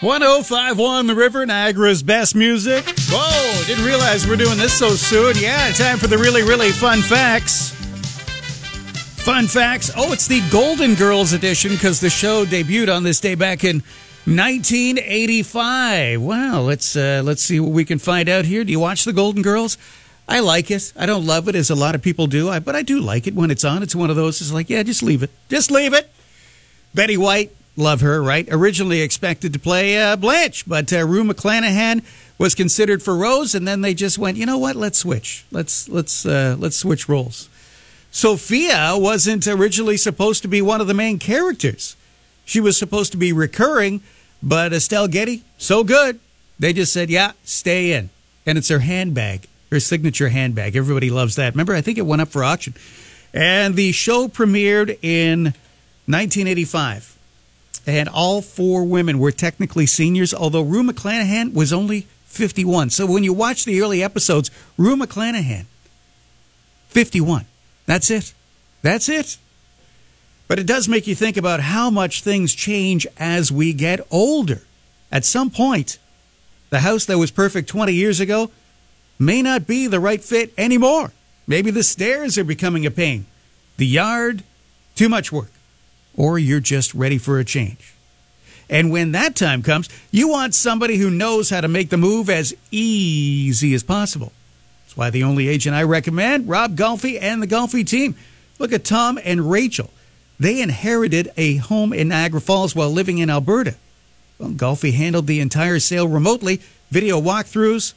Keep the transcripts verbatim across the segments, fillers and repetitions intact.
one oh five point one The River, Niagara's best music. Whoa, didn't realize we're doing this so soon. Yeah, time for the really, really fun facts. Fun facts. Oh, it's the Golden Girls edition because the show debuted on this day back in nineteen eighty-five. Wow, let's uh, let's see what we can find out here. Do you watch the Golden Girls? I like it. I don't love it as a lot of people do, I, but I do like it when it's on. It's one of those. It's like, yeah, just leave it. Just leave it. Betty White, love her, right? Originally expected to play uh, Blanche, but uh, Rue McClanahan was considered for Rose, and then they just went, you know what? Let's switch. Let's let's uh, let's switch roles. Sophia wasn't originally supposed to be one of the main characters. She was supposed to be recurring, but Estelle Getty, so good, they just said, yeah, stay in. And it's her handbag, her signature handbag. Everybody loves that. Remember, I think it went up for auction. And the show premiered in nineteen eighty-five. And all four women were technically seniors, although Rue McClanahan was only fifty-one. So when you watch the early episodes, Rue McClanahan, fifty-one. That's it. That's it. But it does make you think about how much things change as we get older. At some point, the house that was perfect twenty years ago may not be the right fit anymore. Maybe the stairs are becoming a pain. The yard, too much work. Or you're just ready for a change. And when that time comes, you want somebody who knows how to make the move as easy as possible. That's why the only agent I recommend, Rob Golfi and the Golfi team. Look at Tom and Rachel. They inherited a home in Niagara Falls while living in Alberta. Well, Golfi handled the entire sale remotely, video walkthroughs,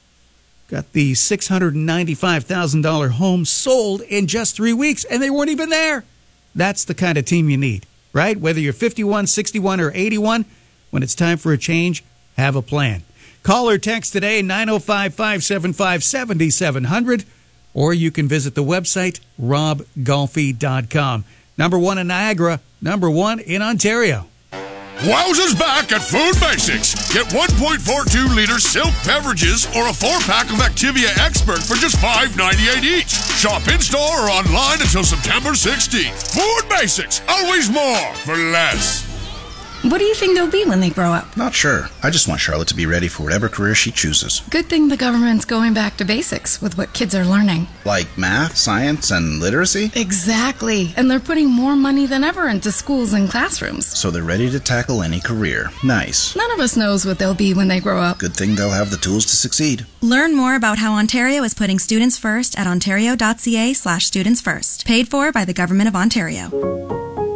got the six hundred ninety-five thousand dollars home sold in just three weeks, and they weren't even there. That's the kind of team you need, right? Whether you're fifty-one, sixty-one, or eighty-one, when it's time for a change, have a plan. Call or text today, nine oh five, five seven five, seven seven zero zero, or you can visit the website, rob golfi dot com. Number one in Niagara, number one in Ontario. Wowzers back at Food Basics. Get one point four two liter Silk beverages or a four-pack of Activia Expert for just five ninety-eight each. Shop in-store or online until September sixteenth. Food Basics. Always more for less. What do you think they'll be when they grow up? Not sure. I just want Charlotte to be ready for whatever career she chooses. Good thing the government's going back to basics with what kids are learning. Like math, science, and literacy? Exactly. And they're putting more money than ever into schools and classrooms. So they're ready to tackle any career. Nice. None of us knows what they'll be when they grow up. Good thing they'll have the tools to succeed. Learn more about how Ontario is putting students first at ontario.ca slash students first. Paid for by the Government of Ontario.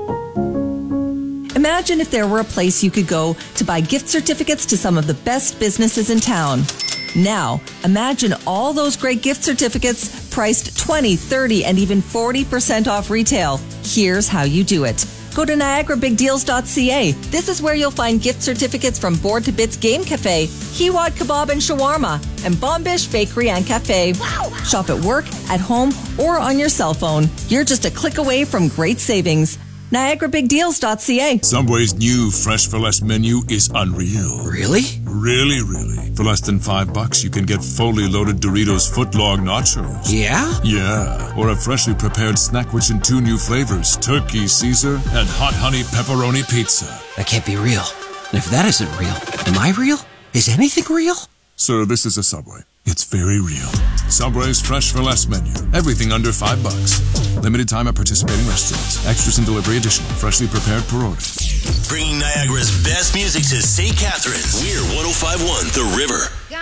Imagine if there were a place you could go to buy gift certificates to some of the best businesses in town. Now, imagine all those great gift certificates priced twenty, thirty, and even forty percent off retail. Here's how you do it. Go to niagara big deals dot c a. This is where you'll find gift certificates from Board to Bits Game Cafe, Hiwat Kebab and Shawarma, and Bombish Bakery and Cafe. Wow. Shop at work, at home, or on your cell phone. You're just a click away from great savings. niagara big deals dot c a. Subway's new Fresh for Less menu is unreal. Really? Really, really. For less than five bucks, you can get fully loaded Doritos footlong nachos. Yeah? Yeah. Or a freshly prepared snack rich in two new flavors, Turkey Caesar and Hot Honey Pepperoni Pizza. That can't be real. And if that isn't real, am I real? Is anything real? Sir, this is a Subway. It's very real. Subway's Fresh for Less menu. Everything under five bucks. Limited time at participating restaurants. Extras and delivery additional. Freshly prepared per order. Bringing Niagara's best music to Saint Catharines. We're one oh five point one The River.